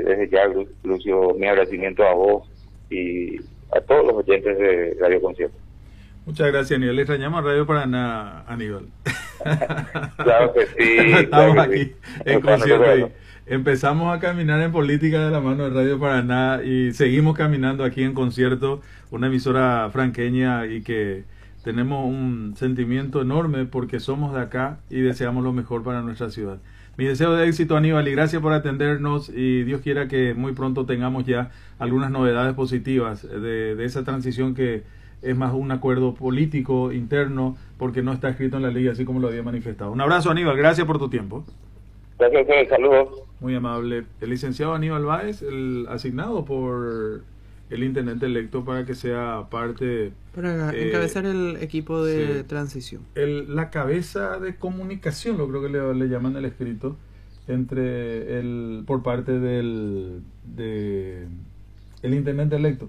desde ya, Lucio, mi agradecimiento a vos y a todos los oyentes de Radio Concierto. Muchas gracias, Aníbal. Le extrañamos a Radio Paraná, Aníbal. Claro que sí. Estamos claro que aquí sí. en concierto y empezamos a caminar en política de la mano de Radio Paraná y seguimos caminando aquí en concierto, una emisora franqueña y que tenemos un sentimiento enorme porque somos de acá y deseamos lo mejor para nuestra ciudad. Mi deseo de éxito, Aníbal, y gracias por atendernos y Dios quiera que muy pronto tengamos ya algunas novedades positivas de esa transición que es más un acuerdo político interno porque no está escrito en la ley así como lo había manifestado. Un abrazo, Aníbal, gracias por tu tiempo. Gracias a ustedes, saludos. Muy amable. El licenciado Aníbal Báez, el asignado por el intendente electo para que sea parte... Para encabezar el equipo de transición. La cabeza de comunicación, lo creo que le llaman el escrito, entre por parte el intendente electo,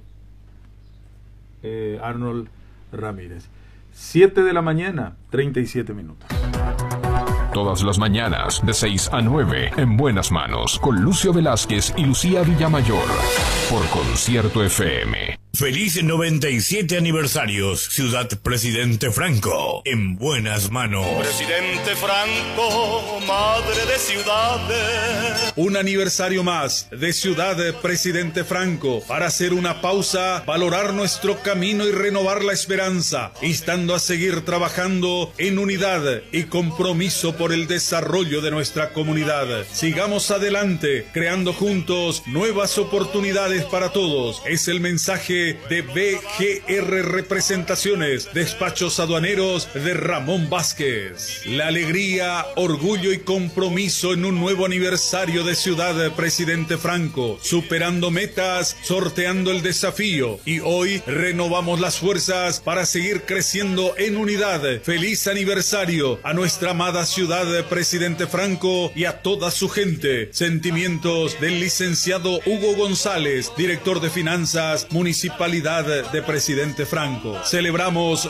Arnold Ramírez. 7 de la mañana, 37 minutos. Todas las mañanas, de 6 a 9, en Buenas Manos, con Lucio Velázquez y Lucía Villamayor, por Concierto FM. Feliz 97 aniversarios, Ciudad Presidente Franco, en buenas manos. Presidente Franco, madre de ciudades. Un aniversario más de Ciudad Presidente Franco para hacer una pausa, valorar nuestro camino y renovar la esperanza, instando a seguir trabajando en unidad y compromiso por el desarrollo de nuestra comunidad. Sigamos adelante, creando juntos nuevas oportunidades para todos. Es el mensaje de BGR Representaciones, despachos aduaneros de Ramón Vázquez. La alegría, orgullo y compromiso en un nuevo aniversario de Ciudad Presidente Franco, superando metas, sorteando el desafío y hoy renovamos las fuerzas para seguir creciendo en unidad. Feliz aniversario a nuestra amada Ciudad Presidente Franco y a toda su gente. Sentimientos del licenciado Hugo González, director de Finanzas Municipalidad de Presidente Franco. Celebramos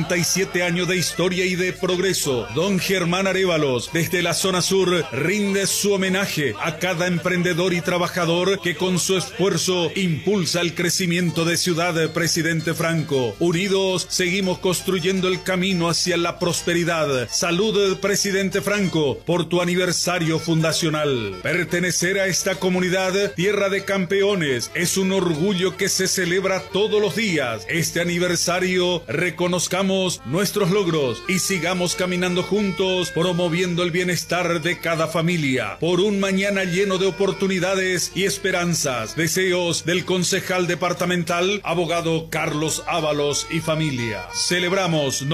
97 años de historia y de progreso. Don Germán Arévalos, desde la zona sur, rinde su homenaje a cada emprendedor y trabajador que con su esfuerzo impulsa el crecimiento de Ciudad Presidente Franco. Unidos, seguimos construyendo el camino hacia la prosperidad. Salud, Presidente Franco, por tu aniversario fundacional. Pertenecer a esta comunidad, tierra de campeones, es un orgullo que se celebra todos los días. Este aniversario, reconozcamos nuestros logros y sigamos caminando juntos, promoviendo el bienestar de cada familia, por un mañana lleno de oportunidades y esperanzas. Deseos del concejal departamental, abogado Carlos Ábalos y familia. Celebramos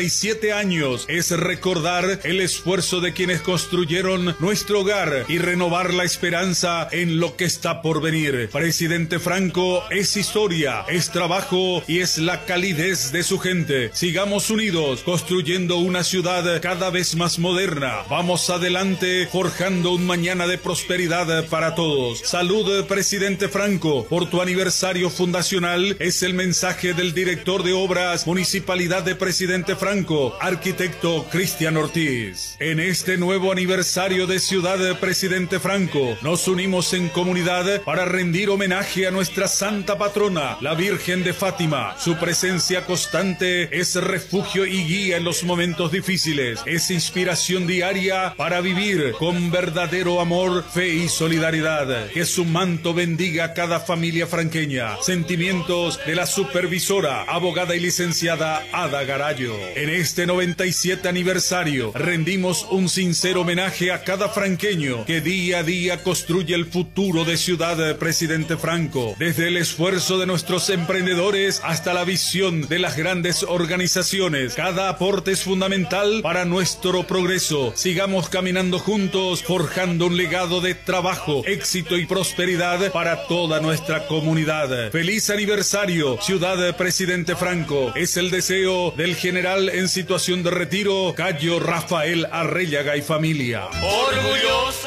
97 años, es recordar el esfuerzo de quienes construyeron nuestro hogar y renovar la esperanza en lo que está por venir. Presidente Franco es historia, es trabajo y es la calidez de su gente. Sigamos unidos, construyendo una ciudad cada vez más moderna. Vamos adelante, forjando un mañana de prosperidad para todos. Salud, Presidente Franco, por tu aniversario fundacional, es el mensaje del director de Obras Municipalidad de Presidente Franco, arquitecto Cristian Ortiz. En este nuevo aniversario de Ciudad Presidente Franco, nos unimos en comunidad para rendir homenaje a nuestra santa patrona, la Virgen de Fátima. Su presencia constante es refugio y guía en los momentos difíciles. Es inspiración diaria para vivir con verdadero amor, fe y solidaridad. Que su manto bendiga a cada familia franqueña. Sentimientos de la supervisora, abogada y licenciada Ada Garayo. En este 97 aniversario, rendimos un sincero homenaje a cada franqueño que día a día construye el futuro de Ciudad Presidente Franco. Desde el esfuerzo de nuestros emprendedores hasta la visión de las grandes organizaciones, cada aporte es fundamental para nuestro progreso. Sigamos caminando juntos, forjando un legado de trabajo, éxito y prosperidad para toda nuestra comunidad. Feliz aniversario, Ciudad Presidente Franco. Es el deseo del general en situación de retiro, Cayo Rafael Arréllaga y familia. Orgullosa.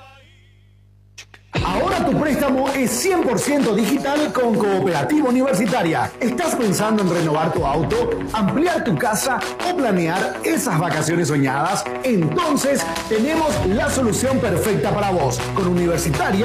Ahora tu préstamo es 100% digital con Cooperativa Universitaria. ¿Estás pensando en renovar tu auto, ampliar tu casa o planear esas vacaciones soñadas? Entonces tenemos la solución perfecta para vos. Con Universitaria